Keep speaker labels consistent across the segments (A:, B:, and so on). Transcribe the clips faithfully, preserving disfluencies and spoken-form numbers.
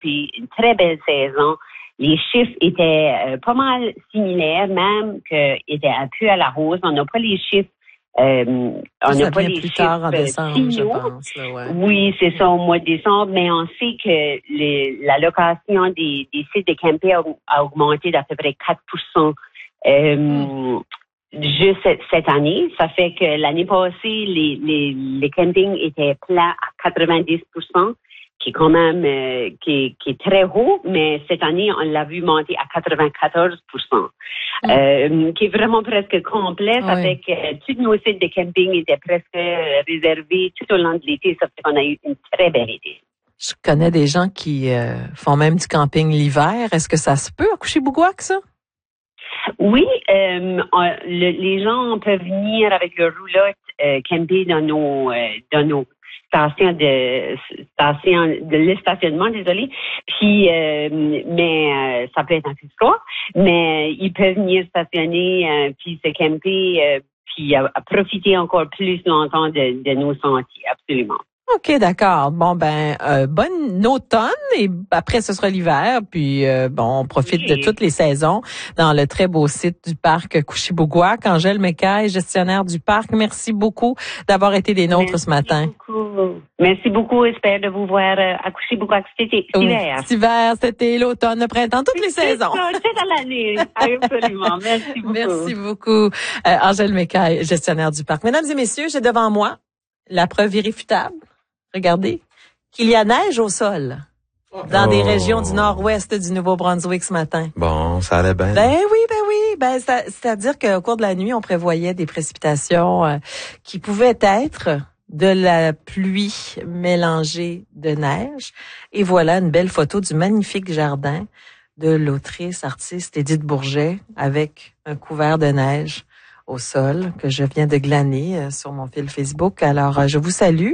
A: puis une très belle saison. Les chiffres étaient euh, pas mal similaires, même qu'ils étaient un peu à la hausse. On n'a pas les chiffres. Euh, on n'a pas les
B: plus
A: chiffres
B: tard en décembre,
A: finaux.
B: je pense. Là, ouais.
A: Oui, c'est ça, au mois de décembre, mais on sait que les, la location des, des sites de camping a, a augmenté d'à peu près quatre pour cent euh, mm. juste cette, cette année. Ça fait que l'année passée, les, les, les campings étaient pleins à quatre-vingt-dix pour cent. Qui est quand même euh, qui, est, qui est très haut, mais cette année, on l'a vu monter à quatre-vingt-quatorze pour cent, mm. euh, qui est vraiment presque complet. Ça oui. fait que tous nos sites de camping étaient presque réservés tout au long de l'été. Ça fait qu'on a eu une très belle été.
B: Je connais des gens qui euh, font même du camping l'hiver. Est-ce que ça se peut à Couché-Bouguac, ça?
A: Oui, euh, on, le, les gens peuvent venir avec leur roulotte euh, camper dans nos euh, dans nos station de station de le stationnement, désolé. Puis euh, mais euh, ça peut être un peu froid, mais ils peuvent venir stationner euh, puis se camper euh, puis à, à profiter encore plus longtemps de, de nos sentiers, absolument.
B: OK, d'accord. Bon, ben, euh, bonne automne et après, ce sera l'hiver. Puis, euh, bon, on profite oui. de toutes les saisons dans le très beau site du parc Couché-Bouguac. Angèle Mécaille, gestionnaire du parc, merci beaucoup d'avoir été des nôtres
A: merci
B: ce matin.
A: Beaucoup. Merci beaucoup. J'espère de vous voir à Couché-Bouguac cet hiver.
B: Cet hiver, cet été, l'automne, le printemps, toutes les saisons.
A: C'est dans l'année. Absolument. Merci beaucoup.
B: Merci beaucoup. Euh, Angèle Mécaille, gestionnaire du parc. Mesdames et messieurs, j'ai devant moi la preuve irréfutable. Regardez, qu'il y a neige au sol dans oh. des régions du nord-ouest du Nouveau-Brunswick ce matin.
C: Bon, ça allait bien.
B: Ben oui, ben oui. Ben, ça, c'est-à-dire qu'au cours de la nuit, on prévoyait des précipitations euh, qui pouvaient être de la pluie mélangée de neige. Et voilà une belle photo du magnifique jardin de l'autrice, artiste Édith Bourget avec un couvert de neige au sol que je viens de glaner euh, sur mon fil Facebook. Alors, euh, je vous salue.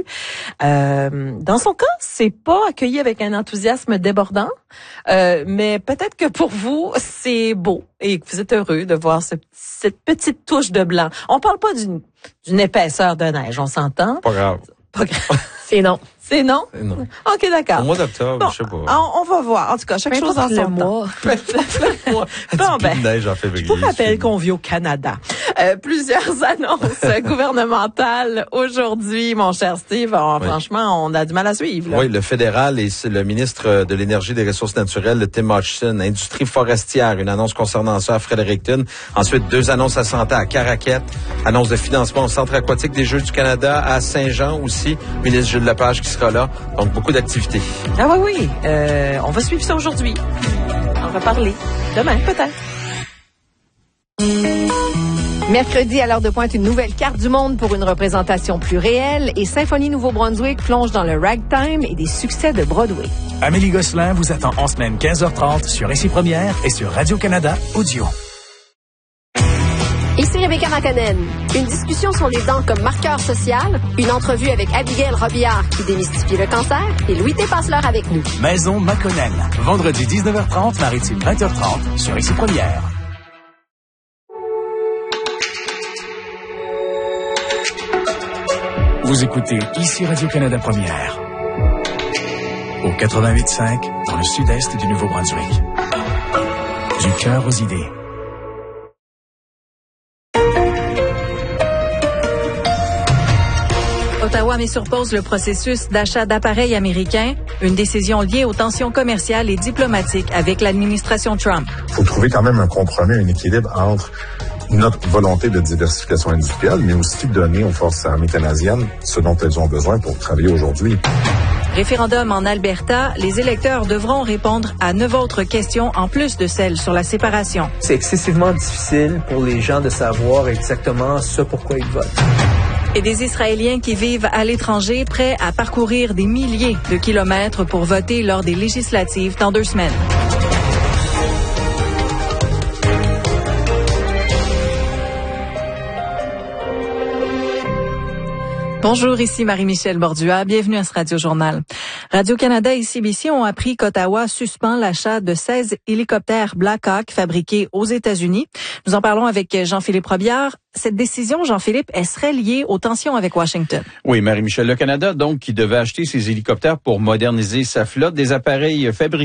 B: Euh, dans son cas, c'est pas accueilli avec un enthousiasme débordant, euh, mais peut-être que pour vous, c'est beau et que vous êtes heureux de voir ce, cette petite touche de blanc. On parle pas d'une, d'une épaisseur de neige, on s'entend?
C: Pas grave.
B: Pas grave. C'est non. C'est non?
C: C'est non.
B: OK, d'accord.
C: Au mois d'octobre,
B: bon,
C: je sais pas.
B: On, on va voir. En tout cas, chaque chose dans son mois.
C: mois.
B: Bon, ben,
C: neige en février.
B: Je vous rappelle qu'on vit au Canada. Euh, plusieurs annonces gouvernementales aujourd'hui, mon cher Steve. On, oui. Franchement, on a du mal à suivre. Là.
C: Oui, le fédéral et le ministre de l'Énergie et des Ressources naturelles, Tim Hodgson. Industrie forestière, une annonce concernant ça à Fredericton. Ensuite, deux annonces à santé à Caraquette. Annonce de financement au Centre aquatique des Jeux du Canada à Saint-Jean aussi. Ministre Gilles Lepage qui sera là. Donc, beaucoup d'activités.
B: Ah oui, oui. Euh, on va suivre ça aujourd'hui. On va parler demain, peut-être.
D: Mercredi, à l'heure de pointe, une nouvelle carte du monde pour une représentation plus réelle et Symphonie Nouveau-Brunswick plonge dans le ragtime et des succès de Broadway.
E: Amélie Gosselin vous attend en semaine quinze heures trente sur Ici Première et sur Radio-Canada Audio.
D: Ici Rebecca Makanen. Une discussion sur les dents comme marqueur social, une entrevue avec Abigail Robillard qui démystifie le cancer et Louis Passe-l'heure avec nous.
E: Maison Makonnen. Vendredi dix-neuf heures trente, Maritime vingt heures trente sur Ici Première. Vous écoutez Ici Radio-Canada Première. Au quatre-vingt-huit cinq, dans le sud-est du Nouveau-Brunswick. Du cœur aux idées.
F: Ottawa met sur pause le processus d'achat d'appareils américains, une décision liée aux tensions commerciales et diplomatiques avec l'administration Trump.
G: Il faut trouver quand même un compromis, un équilibre entre notre volonté de diversification industrielle, mais aussi de donner aux forces armées canadiennes ce dont elles ont besoin pour travailler aujourd'hui.
F: Référendum en Alberta, les électeurs devront répondre à neuf autres questions en plus de celles sur la séparation.
H: C'est excessivement difficile pour les gens de savoir exactement ce pourquoi ils votent.
F: Et des Israéliens qui vivent à l'étranger prêts à parcourir des milliers de kilomètres pour voter lors des législatives dans deux semaines. Bonjour, ici Marie-Michel Bordua. Bienvenue à ce Radio-Journal. Radio-Canada et C B C ont appris qu'Ottawa suspend l'achat de seize hélicoptères Black Hawk fabriqués aux États-Unis. Nous en parlons avec Jean-Philippe Robillard. Cette décision, Jean-Philippe, elle serait liée aux tensions avec Washington.
I: Oui, Marie-Michel, le Canada, donc, qui devait acheter ces hélicoptères pour moderniser sa flotte, des appareils fabriqués